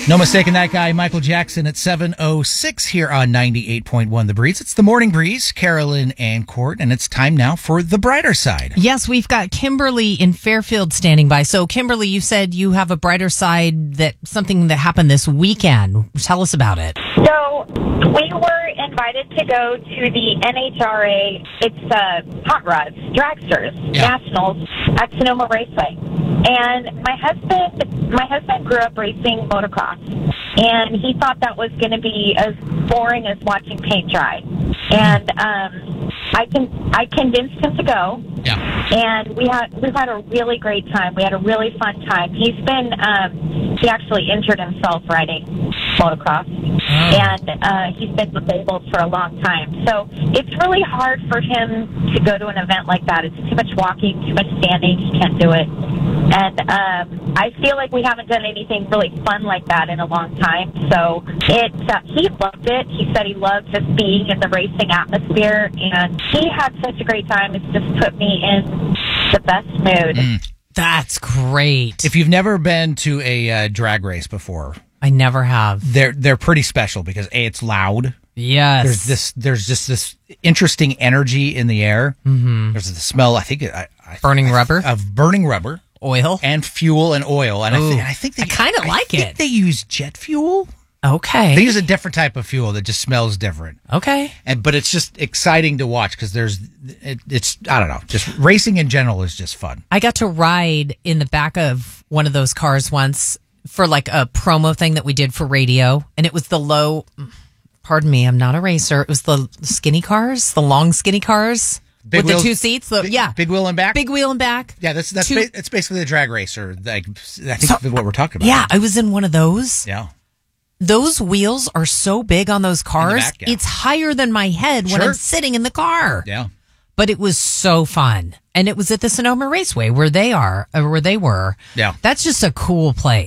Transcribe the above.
No mistaking that guy, Michael Jackson, at 7:06 here on 98.1 The Breeze. It's the Morning Breeze, Carolyn and Court, and it's time now for The Brighter Side. Yes, we've got Kimberly in Fairfield standing by. So, Kimberly, you said you have a brighter side, that something that happened this weekend. Tell us about it. So we were invited to go to the NHRA, it's Hot Rods, Dragsters, Nationals at Sonoma Raceway. And my husband grew up racing motocross, and he thought that was going to be as boring as watching paint dry. And I convinced him to go. Yeah. And we've had a really great time. We had a really fun time. He actually injured himself riding motocross, and he's been disabled for a long time. So it's really hard for him to go to an event like that. It's too much walking, too much standing. He can't do it. And I feel like we haven't done anything really fun like that in a long time. So he loved it. He said he loved just being in the racing atmosphere, and he had such a great time. It's just put me in the best mood. That's great. If you've never been to a drag race before, I never have. they're pretty special because A, it's loud. Yes. There's just this interesting energy in the air. Mm-hmm. There's the smell, I think, burning rubber. Of burning rubber. Oil. And fuel and oil. And I think I kind of like it. They use jet fuel. Okay. They use a different type of fuel that just smells different. Okay. But it's just exciting to watch because it's I don't know, just racing in general is just fun. I got to ride in the back of one of those cars once for like a promo thing that we did for radio, and it was pardon me, I'm not a racer. It was the skinny cars, the long skinny cars. Big with wheels, the two seats, big wheel and back. Big wheel and back. Yeah, it's basically a drag racer. I think what we're talking about. Yeah, I was in one of those. Yeah, those wheels are so big on those cars. Back, yeah. It's higher than my head when I'm sitting in the car. Yeah, but it was so fun, and it was at the Sonoma Raceway where they were. Yeah, that's just a cool place.